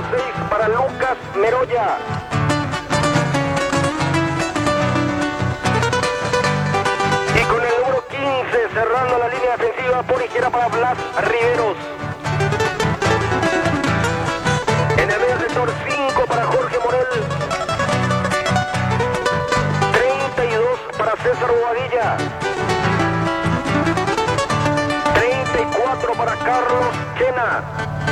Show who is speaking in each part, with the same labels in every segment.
Speaker 1: 6 para Lucas Meroya. Y con el número 15 cerrando la línea defensiva por izquierda para Blas Riveros. En el medio sector 5 para Jorge Morel. 32 para César Bobadilla. 34 para Carlos Chena.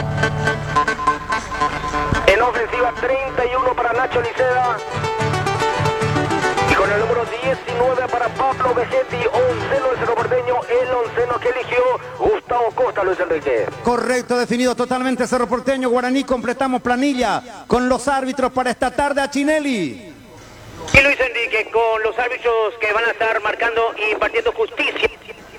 Speaker 1: En ofensiva 31 para Nacho Liceda. Y con el número 19 para Pablo Vegetti, onceno del Cerro Porteño, el onceno que eligió Gustavo Costa, Luis Enrique.
Speaker 2: Correcto, definido totalmente Cerro Porteño, Guaraní. Completamos planilla con los árbitros para esta tarde a Chinelli.
Speaker 3: Y Luis Enrique, con los árbitros que van a estar marcando y impartiendo justicia.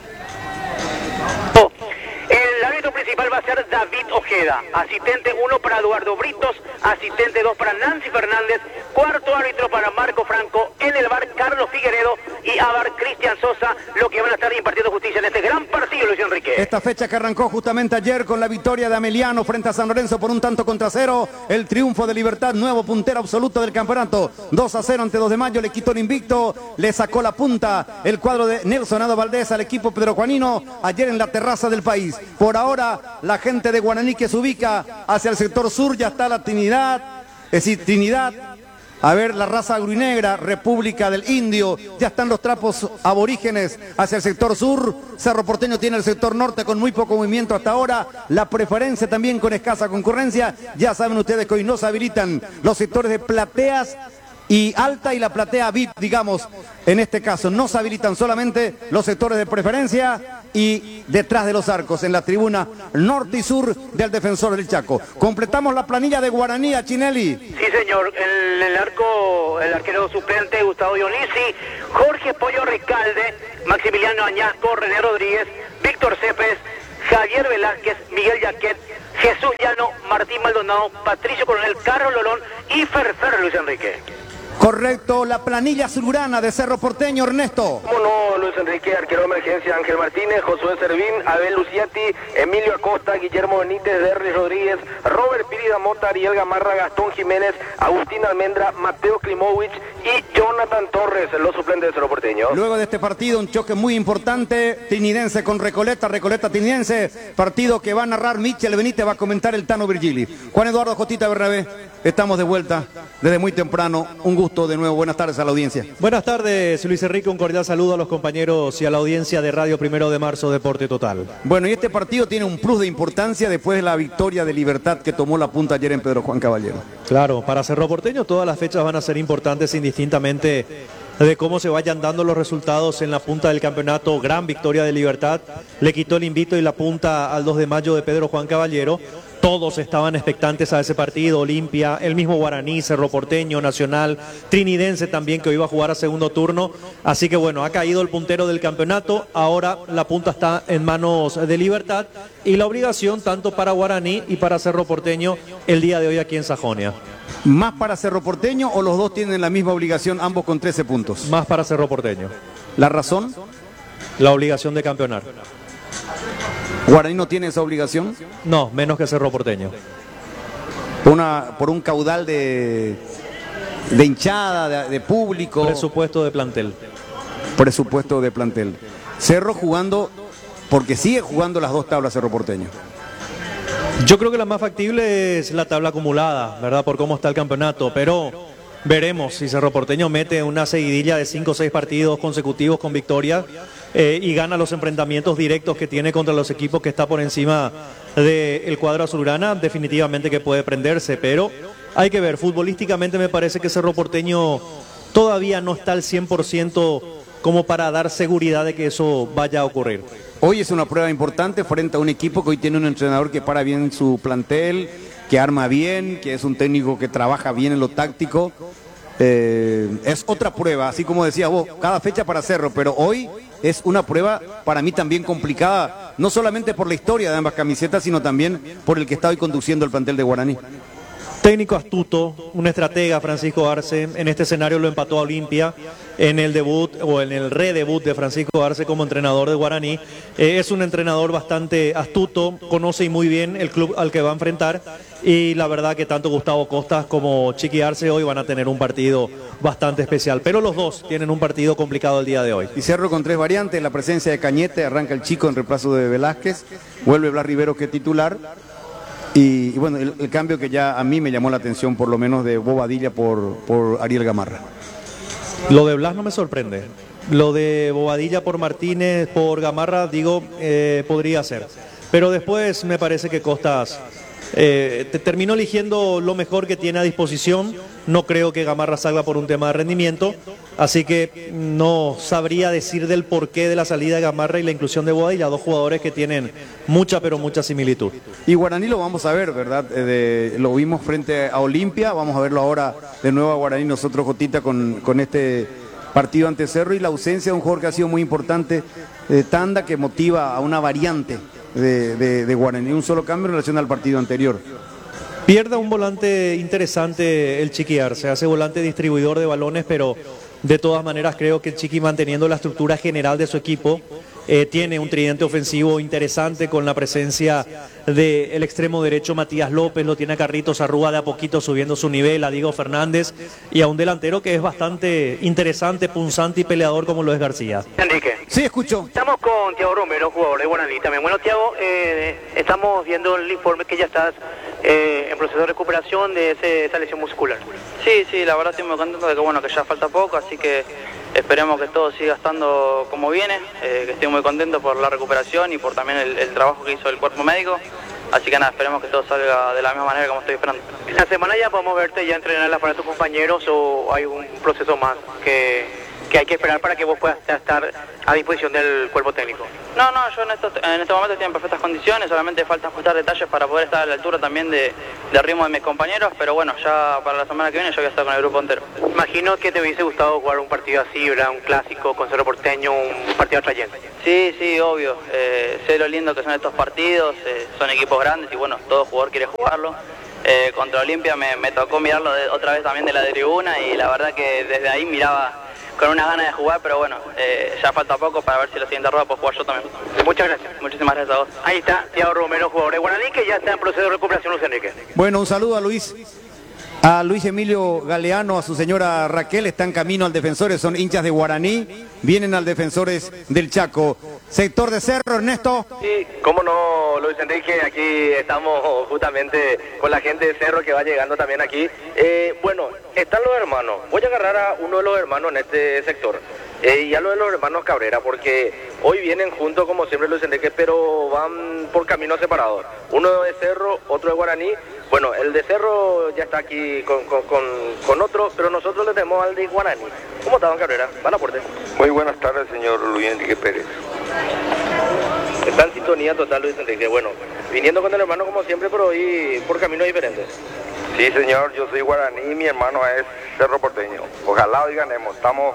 Speaker 3: El árbitro principal va a ser David Ojeda, asistente 1 para Eduardo Britos, asistente 2 para Nancy Fernández, cuarto árbitro para Marco Franco, en el bar Carlos Figueredo y Abar Cristian Sosa, lo que van a estar impartiendo justicia en este gran partido, Luis Enrique.
Speaker 2: Esta fecha que arrancó justamente ayer con la victoria de Ameliano frente a San Lorenzo por 1-0, el triunfo de Libertad, nuevo puntero absoluto del campeonato, 2-0 ante 2 de Mayo, le quitó el invicto, le sacó la punta el cuadro de Nelson Ado Valdés al equipo pedrojuanino ayer en la terraza del país. Por ahora, la gente de Guaraní que se ubica hacia el sector sur, ya está la Trinidad, es decir, Trinidad, a ver, la raza agruinegra, República del Indio, ya están los trapos aborígenes hacia el sector sur. Cerro Porteño tiene el sector norte con muy poco movimiento hasta ahora, la preferencia también con escasa concurrencia. Ya saben ustedes que hoy no se habilitan los sectores de plateas y alta y la platea VIP, digamos, en este caso no se habilitan solamente los sectores de preferencia y detrás de los arcos en la tribuna norte y sur del Defensor del Chaco. Completamos la planilla de Guaraní a Chinelli.
Speaker 3: Sí, señor, el arquero suplente Gustavo Dionisi, Jorge Pollo Recalde, Maximiliano Añasco, René Rodríguez, Víctor Cepes, Javier Velázquez, Miguel Yaquet, Jesús Llano, Martín Maldonado, Patricio Coronel, Carlos Lolón y Ferfer, Luis Enrique.
Speaker 2: Correcto, la planilla azulgrana de Cerro Porteño, Ernesto.
Speaker 1: ¿Cómo no, Luis Enrique? Arquero de emergencia Ángel Martínez, Josué Servín, Abel Luciati, Emilio Acosta, Guillermo Benítez, Derry Rodríguez, Robert Pirida Mota, Ariel Gamarra, Gastón Jiménez, Agustín Almendra, Mateo Klimovich y Jonathan Torres, los suplentes de Cerro Porteño.
Speaker 2: Luego de este partido, un choque muy importante, Trinidense con Recoleta, Recoleta Trinidense, partido que va a narrar Michel Benítez, va a comentar el Tano Virgili. Juan Eduardo Jotita Bernabé, estamos de vuelta desde muy temprano, un gusto de nuevo, buenas tardes a la audiencia.
Speaker 4: Buenas tardes, Luis Enrique, un cordial saludo a los compañeros y a la audiencia de Radio 1 de Marzo Deporte Total.
Speaker 2: Bueno, y este partido tiene un plus de importancia después de la victoria de Libertad que tomó la punta ayer en Pedro Juan Caballero.
Speaker 4: Claro, para Cerro Porteño todas las fechas van a ser importantes indistintamente de cómo se vayan dando los resultados en la punta del campeonato. Gran victoria de Libertad, le quitó el invicto y la punta al 2 de mayo de Pedro Juan Caballero. Todos estaban expectantes a ese partido, Olimpia, el mismo Guaraní, Cerro Porteño, Nacional, Trinidense también que iba a jugar a segundo turno. Así que bueno, ha caído el puntero del campeonato, ahora la punta está en manos de Libertad y la obligación tanto para Guaraní y para Cerro Porteño el día de hoy aquí en Sajonia.
Speaker 2: ¿Más para Cerro Porteño o los dos tienen la misma obligación, ambos con 13 puntos?
Speaker 4: Más para Cerro Porteño.
Speaker 2: ¿La razón?
Speaker 4: La obligación de campeonar.
Speaker 2: ¿Guaraní no tiene esa obligación?
Speaker 4: No, menos que Cerro Porteño.
Speaker 2: Por un caudal de hinchada, de público.
Speaker 4: Presupuesto de plantel.
Speaker 2: Presupuesto de plantel. Cerro jugando, porque sigue jugando las dos tablas Cerro Porteño.
Speaker 4: Yo creo que la más factible es la tabla acumulada, ¿verdad? Por cómo está el campeonato, pero veremos si Cerro Porteño mete una seguidilla de 5 o 6 partidos consecutivos con victoria y gana los enfrentamientos directos que tiene contra los equipos que está por encima del cuadro azulgrana, definitivamente que puede prenderse, pero hay que ver, futbolísticamente me parece que Cerro Porteño todavía no está al 100% como para dar seguridad de que eso vaya a ocurrir.
Speaker 2: Hoy es una prueba importante frente a un equipo que hoy tiene un entrenador que para bien su plantel, que arma bien, que es un técnico que trabaja bien en lo táctico. Es otra prueba, así como decías vos, cada fecha para Cerro, pero hoy es una prueba para mí también complicada, no solamente por la historia de ambas camisetas, sino también por el que está hoy conduciendo el plantel de Guaraní.
Speaker 4: Técnico astuto, un estratega, Francisco Arce. En este escenario lo empató a Olimpia en el debut o en el redebut de Francisco Arce como entrenador de Guaraní. Es un entrenador bastante astuto, conoce muy bien el club al que va a enfrentar y la verdad que tanto Gustavo Costas como Chiqui Arce hoy van a tener un partido bastante especial. Pero los dos tienen un partido complicado el día de hoy.
Speaker 2: Y Cerro con 3 variantes, la presencia de Cañete, arranca el Chico en reemplazo de Velázquez, vuelve Blas Rivero que es titular. Y bueno, el cambio que ya a mí me llamó la atención, por lo menos de Bobadilla por Ariel Gamarra.
Speaker 4: Lo de Blas no me sorprende. Lo de Bobadilla por Martínez, por Gamarra, digo, podría ser. Pero después me parece que Costas terminó eligiendo lo mejor que tiene a disposición. No creo que Gamarra salga por un tema de rendimiento. Así que no sabría decir del porqué de la salida de Gamarra y la inclusión de Bobadilla, dos jugadores que tienen mucha, pero mucha similitud.
Speaker 2: Y Guaraní lo vamos a ver, ¿verdad? Lo vimos frente a Olimpia, vamos a verlo ahora de nuevo a Guaraní, nosotros, Jotita, con este partido ante Cerro y la ausencia de un jugador que ha sido muy importante, Tanda, que motiva a una variante de Guaraní, un solo cambio en relación al partido anterior.
Speaker 4: Pierde un volante interesante el Chiqui Arce, hace volante distribuidor de balones, pero de todas maneras creo que el Chiqui, manteniendo la estructura general de su equipo, tiene un tridente ofensivo interesante con la presencia del extremo derecho Matías López, lo tiene a Carlitos Arrúa de a poquito subiendo su nivel, a Diego Fernández y a un delantero que es bastante interesante, punzante y peleador como lo es García.
Speaker 3: Enrique.
Speaker 2: Sí, escucho.
Speaker 3: Estamos con Thiago Romero, jugador de Guaraní también. Bueno, Thiago, estamos viendo el informe que ya estás en proceso de recuperación de esa lesión muscular.
Speaker 5: Sí, la verdad estoy muy contento de que bueno, que ya falta poco, así que esperemos que todo siga estando como viene, que estoy muy contento por la recuperación y por también el trabajo que hizo el cuerpo médico, así que nada, esperemos que todo salga de la misma manera como estoy esperando.
Speaker 3: ¿La semana ya podemos verte ya entrenar para tus compañeros o hay un proceso más que hay que esperar para que vos puedas estar a disposición del cuerpo técnico?
Speaker 5: No, yo en este momento estoy en perfectas condiciones, solamente falta ajustar detalles para poder estar a la altura también del ritmo de mis compañeros, pero bueno, ya para la semana que viene yo voy a estar con el grupo entero.
Speaker 3: Imagino que te hubiese gustado jugar un partido así, ¿verdad? Un clásico con Cerro Porteño, un partido atrayente.
Speaker 5: Sí, obvio, sé lo lindo que son estos partidos, son equipos grandes y bueno, todo jugador quiere jugarlo. Contra Olimpia me tocó mirarlo otra vez también de la tribuna y la verdad que desde ahí miraba con unas ganas de jugar, pero bueno, ya falta poco para ver si la siguiente rueda puedo jugar yo también.
Speaker 3: Muchas gracias.
Speaker 5: Muchísimas gracias a vos.
Speaker 3: Ahí está Thiago Romero, jugador de Guaraní, que ya está en proceso de recuperación, Luis Enrique.
Speaker 2: Bueno, un saludo a Luis Emilio Galeano, a su señora Raquel, están camino al Defensores, son hinchas de Guaraní, vienen al Defensores del Chaco. Sector de Cerro, Ernesto.
Speaker 1: Sí, cómo no, Luis Enrique, aquí estamos justamente con la gente de Cerro que va llegando también aquí. Bueno, están los hermanos, voy a agarrar a uno de los hermanos en este sector. Y a lo de los hermanos Cabrera, porque hoy vienen juntos como siempre Luis Enrique, pero van por caminos separados. Uno de Cerro, otro de Guaraní. Bueno, el de Cerro ya está aquí con otro, pero nosotros le tenemos al de Guaraní. ¿Cómo está, don Cabrera? ¿Van a aporte?
Speaker 6: Muy buenas tardes, señor Luis Enrique Pérez.
Speaker 1: Está en sintonía total, Luis Enrique. Bueno, viniendo con el hermano como siempre, pero hoy por caminos diferentes.
Speaker 6: Sí, señor, yo soy Guaraní y mi hermano es Cerro Porteño. Ojalá hoy ganemos. Estamos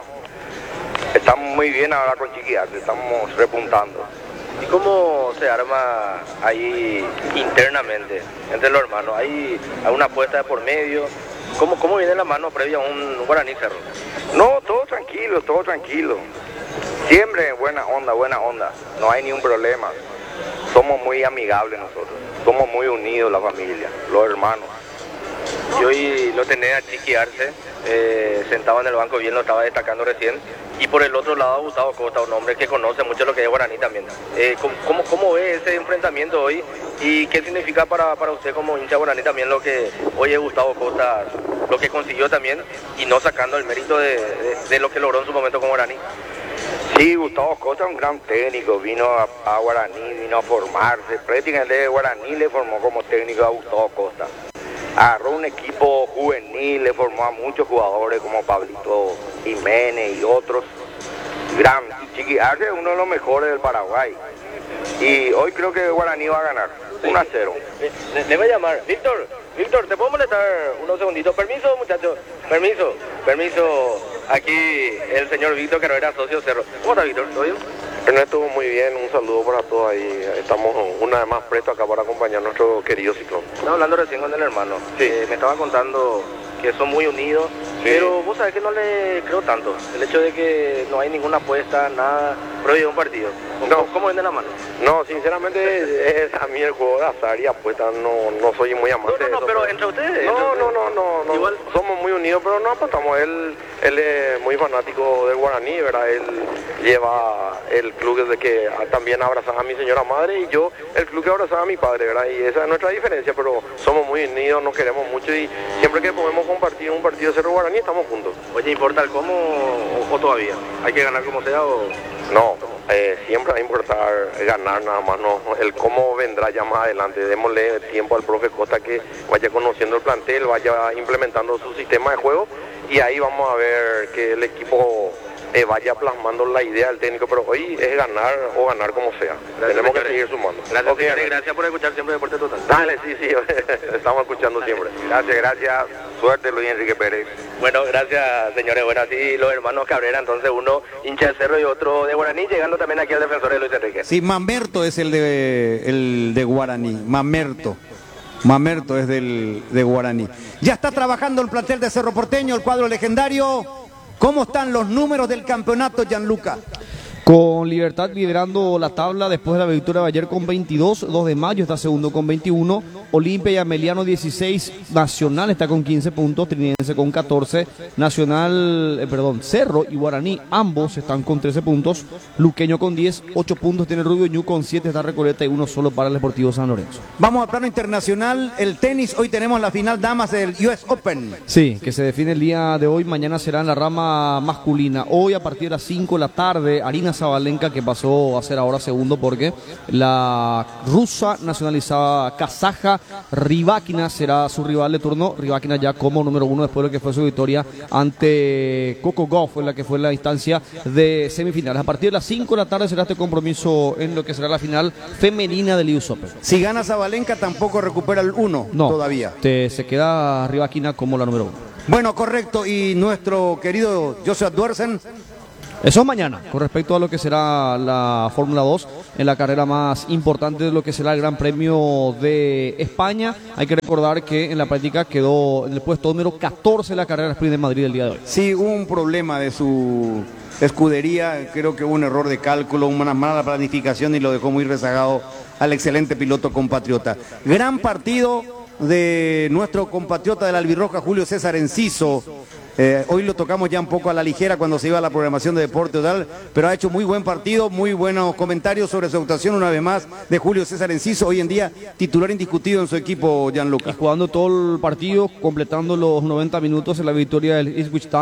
Speaker 6: muy bien ahora con Chiqui Arce, estamos repuntando.
Speaker 1: ¿Y cómo se arma ahí internamente entre los hermanos? ¿Hay una apuesta de por medio? ¿Cómo viene la mano previa a un Guaraní Cerro?
Speaker 6: No, todo tranquilo. Siempre buena onda. No hay ni un problema. Somos muy amigables nosotros. Somos muy unidos la familia, los hermanos.
Speaker 1: Y hoy lo tenés a Chiqui Arce, sentado en el banco, bien lo estaba destacando recién. Y por el otro lado, Gustavo Costa, un hombre que conoce mucho lo que es Guaraní también. ¿Cómo ve ese enfrentamiento hoy? ¿Y qué significa para usted como hincha Guaraní también lo que hoy es Gustavo Costa, lo que consiguió también, y no sacando el mérito de lo que logró en su momento con Guaraní?
Speaker 6: Sí, Gustavo Costa es un gran técnico, vino a Guaraní, vino a formarse. Prácticamente Guaraní le formó como técnico a Gustavo Costa. Agarró un equipo juvenil, le formó a muchos jugadores como Pablito Jiménez y otros. Gran Chiqui Arce es uno de los mejores del Paraguay. Y hoy creo que Guaraní va a ganar 1-0.
Speaker 1: Le voy a llamar. Víctor, ¿te puedo molestar unos segunditos? Permiso, muchachos. Permiso. Aquí el señor Víctor, que no era socio Cerro. ¿Cómo está, Víctor? ¿Todo bien?
Speaker 6: No estuvo muy bien.
Speaker 7: bien, un saludo para todos ahí. Estamos una vez más prestos acá para acompañar a nuestro querido Ciclón.
Speaker 1: Estaba hablando recién con el hermano.
Speaker 7: Sí.
Speaker 1: Me estaba contando que son muy unidos, pero vos sabés que no le creo tanto. El hecho de que no hay ninguna apuesta, nada, prohibido un partido. ¿Cómo vende la mano?
Speaker 7: No, sinceramente, a mí el juego de azar y apuestas no soy muy amante de eso.
Speaker 1: Pero entre ustedes.
Speaker 7: No.
Speaker 1: Igual
Speaker 7: somos muy unidos, pero no apostamos. Él es muy fanático del Guaraní, ¿verdad? Él lleva el club desde que también abrazaba a mi señora madre y yo el club que abrazaba a mi padre, ¿verdad? Y esa es nuestra diferencia, pero somos muy unidos, nos queremos mucho y siempre que podemos compartir un partido de Cerro Guaraní estamos juntos.
Speaker 1: Oye, ¿importa el cómo o todavía? ¿Hay que ganar como sea o...?
Speaker 7: No, siempre va a importar ganar nada más, no. El cómo vendrá ya más adelante. Démosle tiempo al profe Costa que vaya conociendo el plantel, vaya implementando su sistema de juego y ahí vamos a ver que el equipo vaya plasmando la idea del técnico, pero hoy es ganar o ganar como sea.
Speaker 1: Gracias,
Speaker 7: tenemos que
Speaker 1: señores.
Speaker 7: seguir sumando.
Speaker 1: Gracias,
Speaker 7: Okay,
Speaker 1: señores, gracias por escuchar siempre Deporte Total.
Speaker 7: Dale, sí, estamos escuchando siempre. Gracias. Suerte, Luis Enrique Pérez.
Speaker 1: Bueno, gracias, señores. Bueno, así los hermanos Cabrera, entonces uno hincha de Cerro y otro de Guaraní, llegando también aquí al defensor de Luis Enrique.
Speaker 2: Sí, Mamerto es el de Guaraní. Mamerto es de Guaraní. Ya está trabajando el plantel de Cerro Porteño, el cuadro legendario. ¿Cómo están los números del campeonato, Gianluca?
Speaker 8: Con Libertad liderando la tabla después de la victoria de ayer con 22, 2 de mayo está segundo con 21, Olimpia y Ameliano 16, Nacional está con 15 puntos, Trinense con 14, Cerro y Guaraní ambos están con 13 puntos, Luqueño con 10, 8 puntos tiene Rubio Ñu con 7 está Recoleta y uno solo para el Deportivo San Lorenzo.
Speaker 2: Vamos al plano internacional, el tenis, hoy tenemos la final damas del US Open.
Speaker 8: Sí, que se define el día de hoy, mañana será en la rama masculina, hoy a partir de las 5 de la tarde, Arina Sabalenka, que pasó a ser ahora segundo porque la rusa nacionalizada kazaja Rybakina será su rival de turno. Rybakina ya como número 1 después de lo que fue su victoria ante Coco Gauff en la que fue la instancia de semifinales. A partir de las 5 de la tarde será este compromiso en lo que será la final femenina del US Open.
Speaker 2: Si gana Sabalenka tampoco recupera el 1 todavía.
Speaker 8: Se queda Rybakina como la número 1.
Speaker 2: Bueno, correcto. Y nuestro querido Joshua Duersen.
Speaker 8: Eso es mañana, con respecto a lo que será la Fórmula 2, en la carrera más importante de lo que será el Gran Premio de España. Hay que recordar que en la práctica quedó en el puesto número 14 de la carrera sprint de Madrid el día de hoy.
Speaker 2: Sí, hubo un problema de su escudería, creo que hubo un error de cálculo, una mala planificación y lo dejó muy rezagado al excelente piloto compatriota. Gran partido de nuestro compatriota de la albirroja, Julio César Enciso. Hoy lo tocamos ya un poco a la ligera cuando se iba a la programación de Deporte Total, pero ha hecho muy buen partido, muy buenos comentarios sobre su actuación una vez más de Julio César Enciso, hoy en día titular indiscutido en su equipo, Gianluca.
Speaker 8: Y jugando todo el partido, completando los 90 minutos en la victoria del Ipswich Town.